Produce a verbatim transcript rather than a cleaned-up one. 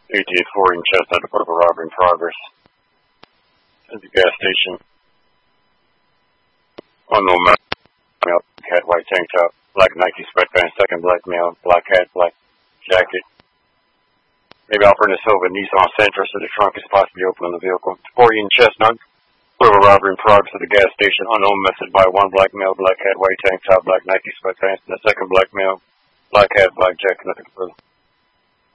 eighty-eight four in Chestnut, report of a robbery in progress at the gas station. Unknown male, hat, white tank top, black Nike sweatpants, second black male, black hat, black jacket. Maybe offering a silver Nissan Sentra, so the trunk is possibly open on the vehicle. forty in Chestnut, report of a robbery in progress at the gas station. Unknown method by one black male, black hat, white tank top, black Nike sweatpants, and the second black male, black hat, black jacket, nothing further.